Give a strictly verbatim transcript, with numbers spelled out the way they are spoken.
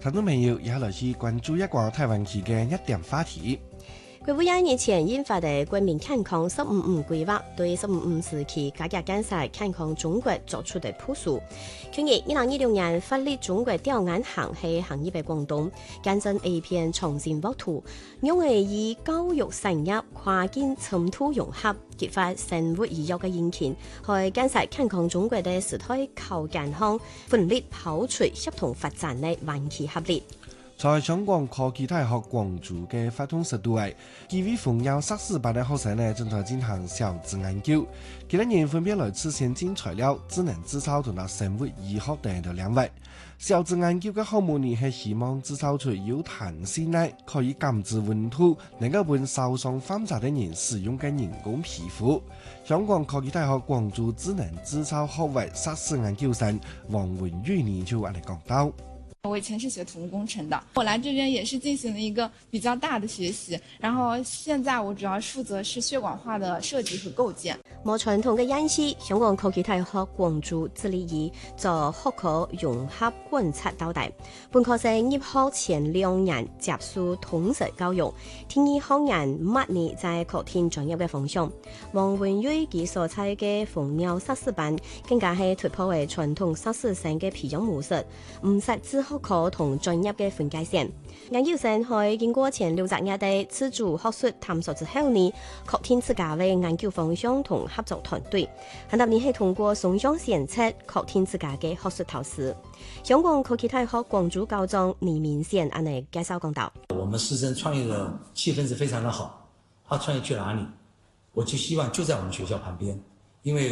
聽眾朋友也來去關注一個台灣區嘅一點話題。 國務院日前印發的國民健康十五五規劃，對十五五時期加強建設健康中國作出的部署。去年二零二六年發力中國調研行係行業嘅廣東，見證 A 片重新沃土，用嚟以教育產業跨境深度融合，激發生活醫藥嘅引擎，去建設健康中國的時代靠健康，奮力跑出協同發展的環期合力。 在香港科技大學廣州嘅發通實度外，幾位逢有碩士班嘅學生呢，正在進行小資研究。幾多人分別來自先進材料、智能製造同埋生物醫學等嘅領域。小資研究嘅項目呢，係希望製造出有彈性呢，可以感知溫度，能夠為受傷患者的人使用嘅人工皮膚。香港科技大學廣州智能製造學位碩士研究生王文宇呢就話嚟講到。 我以前是學土木工程的，我來這邊也是進行了一個比較大的學習，然後現在我主要負責是血管化的設計和構建。 冇傳統嘅演示，香港科技大學廣州致力於做學科融合觀察到底。本科生入學前兩年接受通識教育，聽二學年末年在確定專業嘅方向。王文睿佢所採嘅蜂鳥碩士班，更加係突破為傳統碩士生嘅培養模式，唔實質學科同專業嘅分界線。研究生喺經過前六十日嘅自主學術探索之後呢，確定自家嘅研究方向同合作團隊，很多年係通過雙向檢測確定自家嘅學術投資。香港科技大學廣州校長倪明賢安尼介紹講到： 我們師生創業的氣氛是非常的好，他創業去哪裡，我就希望就在我們學校旁邊，因為